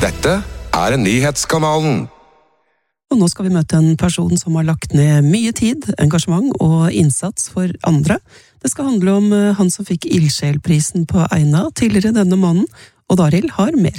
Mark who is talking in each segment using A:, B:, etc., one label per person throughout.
A: Dette nyhetskanalen.
B: Og nå skal vi møte en person som har lagt ned mye tid, engasjement og innsats for andre. Det skal handle om han som fikk Ildsjelprisen på Eina tidligere denne måneden, og Daril har mer.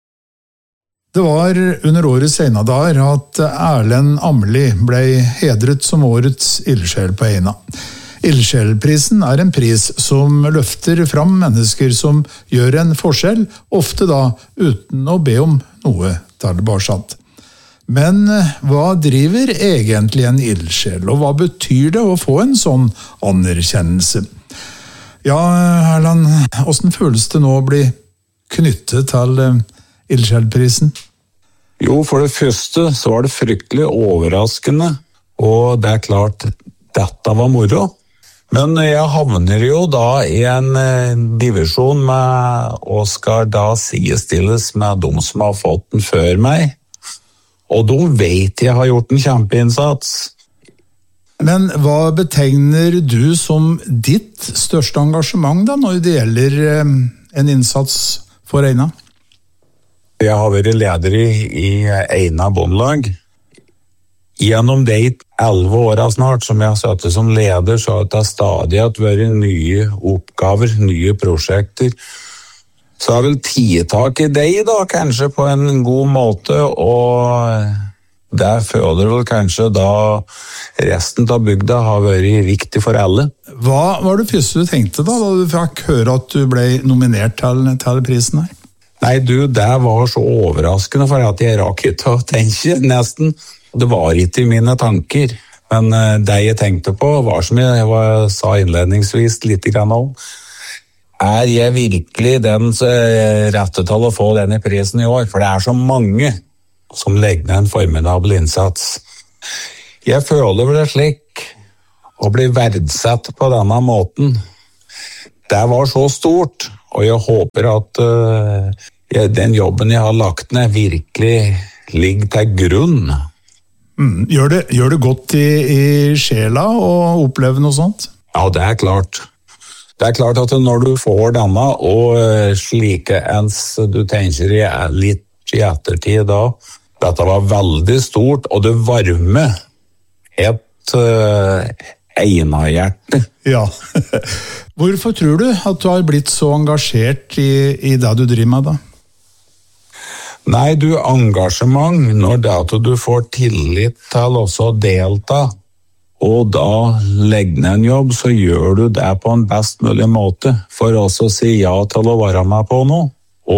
C: Det var under årets Eina-dager at Erlend Amli ble hedret som årets ildsjel på Eina. Ildsjelprisen en pris som løfter fram mennesker som gjør en forskjell, ofte da uten å be om noe tilbake. Men hva driver egentlig en ildsjel, og hva betyr det å få en sånn anerkjennelse? Ja, Erlend, hvordan føles det nå å bli knyttet til Ildsjelprisen?
D: Jo, for det første så var det fryktelig overraskende, og det klart, dette var moro. Men jeg havner jo da i en divisjon med, og skal da sidestilles med de som har fått den før meg. Og de vet jeg har gjort en kjempeinnsats.
C: Men hva betegner du som ditt største engasjement da, når det gjelder en innsats for Eina?
D: Jeg har vært leder i Eina Bondelag. Gjennom de 11 årene snart som jeg har sittet som leder, så har det stadig vært nye oppgaver, nye prosjekter. Så har vel tak i deg da, kanskje på en god måte, og der føler vel kanskje da resten av bygda har vært viktig for alle.
C: Hva var det første du tenkte da du fikk høre at du ble nominert til prisen her?
D: Nei, det var så overraskende for at jeg rakk ikke å tenke nesten. Det var ikke i mine tanker, men det jeg tenkte på var som jeg sa innledningsvis litt grann om. Jeg virkelig den rette til å få denne prisen i år? For det så mange som legger ned en formidabel innsats. Jeg føler det slik å bli verdsatt på denne måten. Det var så stort, og jeg håper at den jobben jeg har lagt ned virkelig ligger til grunn.
C: Gjør det godt i sjela å oppleve noe sånt?
D: Ja, det klart. Det klart at når du får denne, og slike ens du tenker litt i ettertid da, dette var veldig stort, og det varmer et Eina-hjerte.
C: Ja. Hvorfor tror du at du har blitt så engasjert i det du driver med da?
D: Nei, engasjement, når det at du får tillit til også å delta, og da legge ned en jobb, så gjør du det på en best mulig måte, for også å si ja til å være med på noe,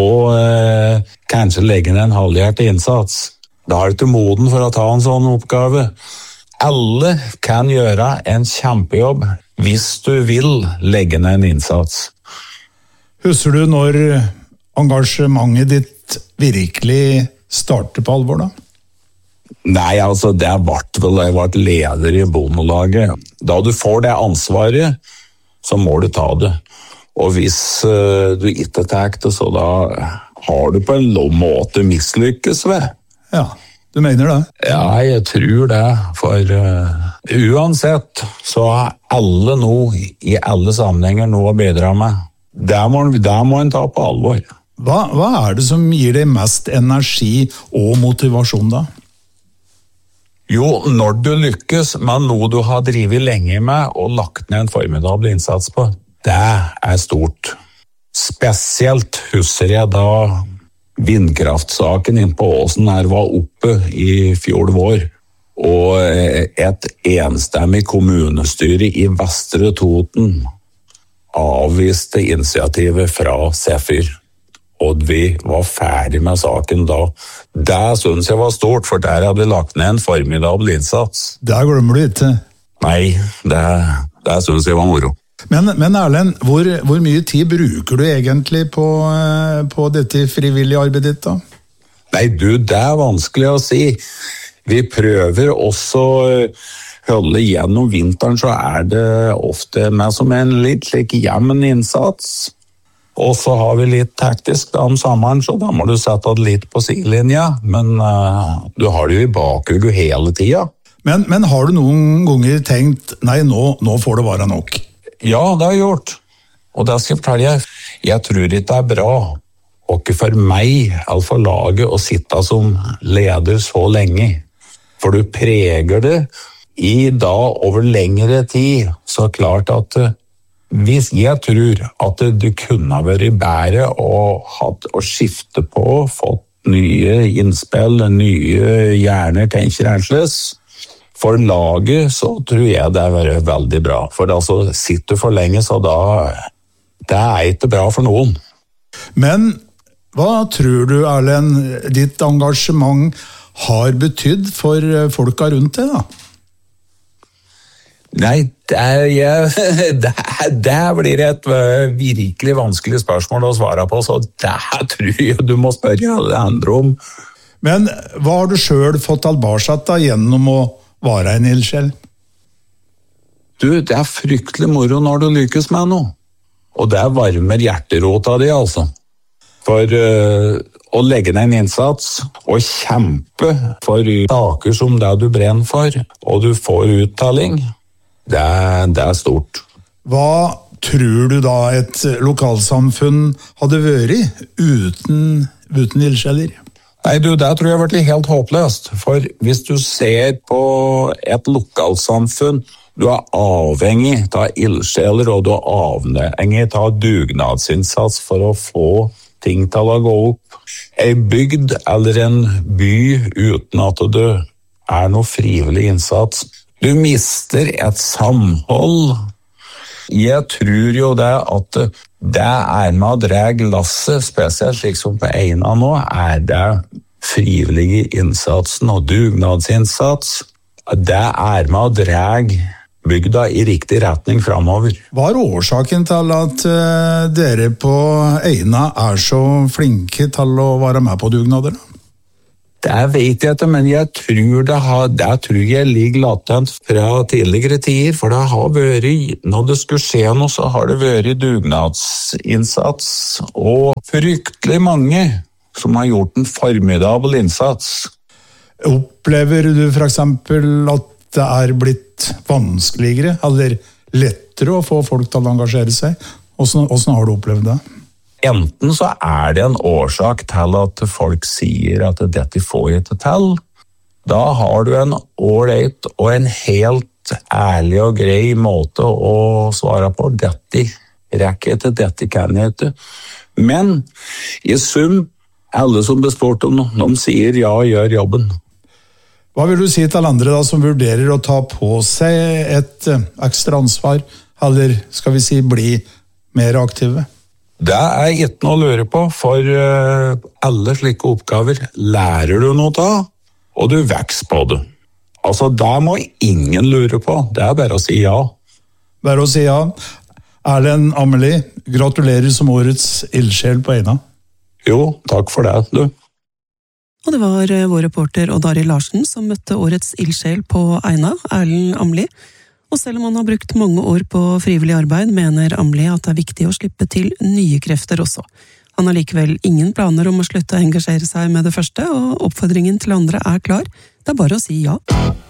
D: og kanskje legge ned en halvhjertet innsats. Da du ikke moden for å ta en sånn oppgave. Alle kan gjøre en kjempejobb hvis du vil legge ned en innsats.
C: Husker du når engasjementet ditt virkelig starter på alvor da?
D: Nei, altså det jeg ble leder i bondelaget. Da du får det ansvaret, så må du ta det. Og hvis du ikke tar det, så da har du på en måte mislykkes ved.
C: Ja, du mener det?
D: Ja, jeg tror det. For uansett så har alle noe i alle sammenhenger noe å bidra med. Det må en ta på alvor.
C: Hva det som gir deg mest energi og motivasjon da?
D: Jo, når du lykkes med noe du har drivet lenge med og lagt ned en formidabel innsats på, det stort. Spesielt husker jeg da vindkraftsaken inn på Åsen her var oppe i fjor vår, og et enstemmig kommunestyre i Vestre Toten avviste initiativet fra Sefyr. Og vi var ferdig med saken da. Det synes jeg var stort, for der hadde vi lagt ned en formidabel innsats.
C: Det glemmer du ikke.
D: Nei, det synes jeg var moro.
C: Men Erlend, hvor mye tid bruker du egentlig på dette frivillige arbeidet ditt da?
D: Nei, det vanskelig å si. Vi prøver også holde gjennom vinteren, så det ofte med som en litt slik jevn innsats. Og så har vi litt taktisk da om sommeren, så da må du sette det litt på sidelinja, men du har det jo i bakhuget hele tiden.
C: Men har du noen ganger tenkt, nei, nå får det være nok?
D: Ja, det har jeg gjort. Og det skal jeg fortelle deg, jeg tror ikke det bra og ikke for meg, eller for laget, å sitte som leder så lenge. For du preger det i da over lengre tid, så klart at hvis jeg tror at du kunne vært bedre og hatt å skifte på, fått nye innspill, nye hjerner, tenker annerledes, for laget så tror jeg det er veldig bra. For altså, sitter du for lenge, så da det er ikke bra for noen.
C: Men hva tror du, Erlend, ditt engasjement har betydd for folka rundt deg da?
D: Nei, det blir et virkelig vanskelig spørsmål å svare på, så det tror jeg du må spørre alle andre om.
C: Men hva har du selv fått tilbake da gjennom å være en ildsjel?
D: Du, det er fryktelig moro når du lykkes med noe. Og det varmer hjerterota di, altså. For å legge ned en innsats og kjempe for saker som det du brenner for, og du får uttelling, det er stort.
C: Hva tror du da et lokalsamfunn hadde vært uten ildsjeler?
D: Nei, du, det tror jeg har vært helt håpløst. For hvis du ser på et lokalsamfunn, du er avhengig av ildsjeler, og du er avhengig av dugnadsinnsats for å få ting til å gå opp. En bygd eller en by uten at det er noe frivillig innsats. Du mister et samhold. Jeg tror jo det at det er med å dra lasset, spesielt slik som på Eina nå, er det frivillige innsatsen og dugnadsinnsats. Det er med å dra bygda i riktig retning fremover.
C: Hva er årsaken til at dere på Eina er så flinke til å være med på dugnader?
D: Det vet jeg ikke, men jeg tror det tror jeg ligger latent fra tidligere tider, for det har vært, når det skulle skje noe, så har det vært dugnadsinnsats, og fryktelig mange som har gjort en formidabel innsats.
C: Opplever du for eksempel at det er blitt vanskeligere, eller lettere å få folk til å engasjere seg? Hvordan har du opplevd det?
D: Enten så er det en årsak til at folk sier at dette får jeg ikke til. Da har du en ålreit og en helt ærlig og grei måte å svare på. Dette rekker jeg ikke, dette kan jeg ikke. Men i sum, alle som blir spurt om noe, de sier ja, gjør jobben.
C: Hva vil du si til andre da, som vurderer å ta på seg et ekstra ansvar, eller skal vi si bli mer aktive?
D: Det er ikke noe å lure på, for alle slike oppgaver lærer du noe av, og du vokser på det. Altså, det må ingen lure på, det er bare å si ja.
C: Bare å si ja. Erlend Amelie, gratulerer som årets ildsjel på Eina.
D: Jo, takk for det, du.
B: Og det var vår reporter Odd Arild Larsen som møtte årets ildsjel på Eina, Erlend Amelie. Og selv om han har brukt mange år på frivillig arbeid, mener Amelie at det er viktig å slippe til nye krefter også. Han har likevel ingen planer om å slutte å engasjere seg med det første, og oppfordringen til andre er klar. Det er bare å si ja.